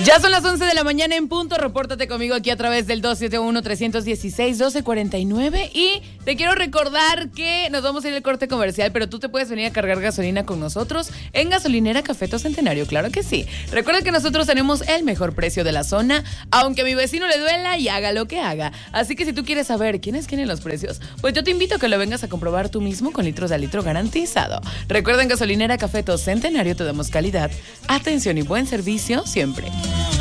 Ya son las 11 de la mañana en punto. Repórtate conmigo aquí a través del 271-316-1249. Y te quiero recordar que nos vamos a ir al corte comercial, pero tú te puedes venir a cargar gasolina con nosotros en Gasolinera Cafeto Centenario. Claro que sí. Recuerda que nosotros tenemos el mejor precio de la zona, aunque a mi vecino le duela y haga lo que haga. Así que si tú quieres saber quiénes tienen los precios, pues yo te invito a que lo vengas a comprobar tú mismo con litros de litro garantizado. Recuerda, en Gasolinera Cafeto Centenario te damos calidad, atención y buen servicio siempre.